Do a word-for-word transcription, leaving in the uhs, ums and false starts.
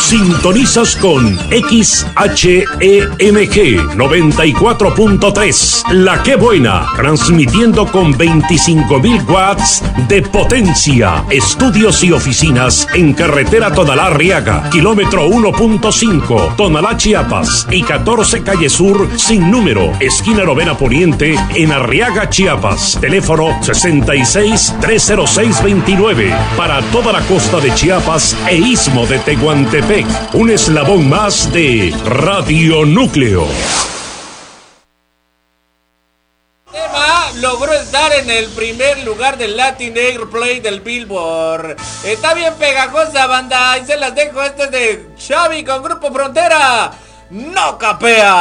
Sintonizas con X H E M G noventa y cuatro punto tres, La Que Buena, transmitiendo con veinticinco mil watts de potencia. Estudios y oficinas en carretera Tonalá-Arriaga, kilómetro uno punto cinco, Tonalá, Chiapas, y catorce calle Sur sin número, esquina Novena Poniente, en Arriaga, Chiapas. Teléfono sesenta y seis, trescientos seis, veintinueve. Para toda la costa de Chiapas e istmo de Tehuantepec. Un eslabón más de Radio Núcleo. Tema logró estar en el primer lugar del Latin Airplay del Billboard. Está bien pegajosa, banda, y se las dejo. Este es de Xavi con Grupo Frontera. No capea.